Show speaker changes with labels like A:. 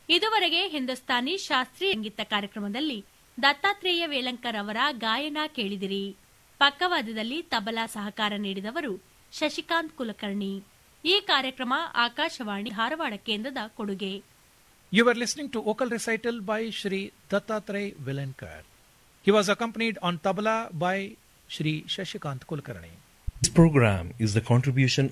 A: ಇದುವರೆಗೆ ಹಿಂದೂಸ್ತಾನಿ ಶಾಸ್ತ್ರೀಯ ಸಂಗೀತ ಕಾರ್ಯಕ್ರಮದಲ್ಲಿ ದತ್ತಾತ್ರೇಯ ವೇಲಂಕರ್ ಅವರ ಗಾಯನ ಕೇಳಿದಿರಿ. ಪಕ್ಕವಾದ್ಯದಲ್ಲಿ ತಬಲಾ ಸಹಕಾರ ನೀಡಿದವರು ಶಶಿಕಾಂತ್ ಕುಲಕರ್ಣಿ. ಈ ಕಾರ್ಯಕ್ರಮ ಆಕಾಶವಾಣಿ ಧಾರವಾಡ ಕೇಂದ್ರದ ಕೊಡುಗೆ.
B: You were listening to vocal recital by Shri Dattatreya Velankar. He was accompanied on tabla by Shri Shashikant Kulkarni.
C: This program is the contribution